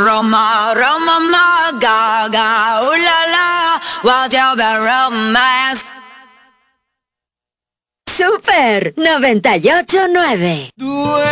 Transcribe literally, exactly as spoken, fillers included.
Roma, Roma, ma, ga, ga, ooh la la, whatever romance. Super noventa y ocho nueve.